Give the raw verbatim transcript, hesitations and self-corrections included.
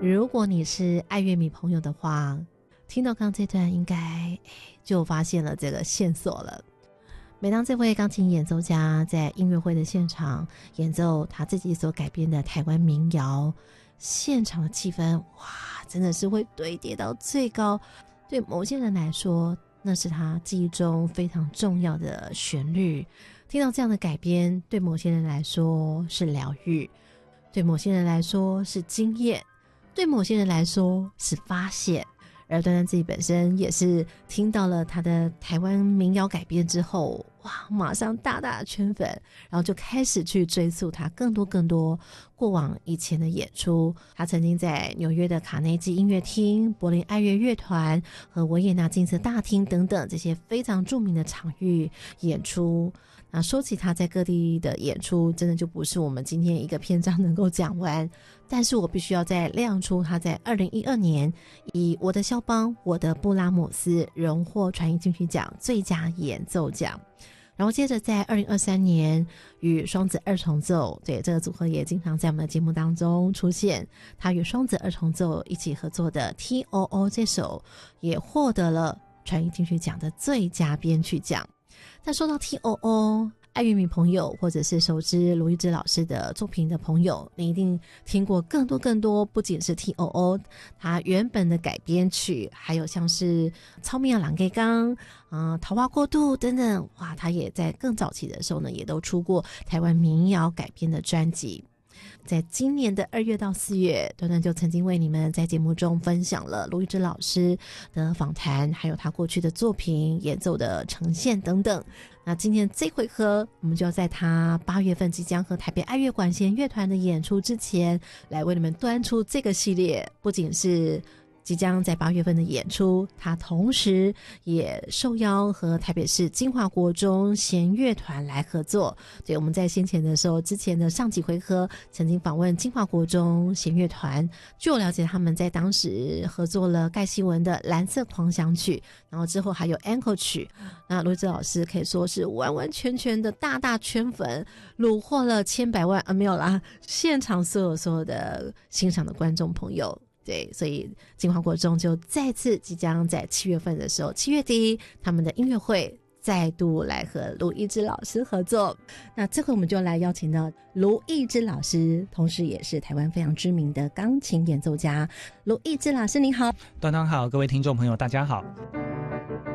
如果你是爱乐迷朋友的话，听到刚这段应该就发现了这个线索了。每当这位钢琴演奏家在音乐会的现场演奏他自己所改编的台湾民谣，现场的气氛哇，真的是会堆叠到最高。对某些人来说，那是他记忆中非常重要的旋律。听到这样的改编，对某些人来说是疗愈，对某些人来说是经验，对某些人来说是发现。而端端自己本身也是听到了他的台湾民谣改编之后，哇，马上大大的圈粉，然后就开始去追溯他更多更多过往以前的演出。他曾经在纽约的卡内基音乐厅、柏林爱乐乐团和维也纳金色大厅等等这些非常著名的场域演出。那说起他在各地的演出，真的就不是我们今天一个篇章能够讲完，但是我必须要再亮出他在二零一二年以我的肖邦我的布拉姆斯荣获传艺金曲奖最佳演奏奖。然后接着在二零二三年与双子二重奏，对，这个组合也经常在我们的节目当中出现，他与双子二重奏一起合作的 T O O 这首也获得了传艺金曲奖的最佳编曲奖。但说到 T O O， 爱乐迷朋友或者是熟知卢一枝老师的作品的朋友，你一定听过更多更多，不仅是 T O O 他原本的改编曲，还有像是草民啊朗给刚啊桃花过渡等等，哇，他也在更早期的时候呢也都出过台湾民谣改编的专辑。在今年的二月到四月，端端就曾经为你们在节目中分享了卢一枝老师的访谈，还有他过去的作品演奏的呈现等等。那今天这回合，我们就要在他八月份即将和台北爱乐管弦乐团的演出之前，来为你们端出这个系列，不仅是即将在八月份的演出，他同时也受邀和台北市金华国中弦乐团来合作。对，我们在先前的时候，之前的上几回合曾经访问金华国中弦乐团，据我了解，他们在当时合作了盖希文的《蓝色狂想曲》，然后之后还有 Encore 曲。那卢一枝老师可以说是完完全全的大大圈粉，虏获了千百万啊，没有啦，现场所有所有的欣赏的观众朋友。对，所以金华国中就再次即将在七月份的时候，七月底他们的音乐会再度来和卢一枝老师合作。那这回我们就来邀请到卢一枝老师，同时也是台湾非常知名的钢琴演奏家。卢一枝老师您好。 端端好，各位听众朋友大家好。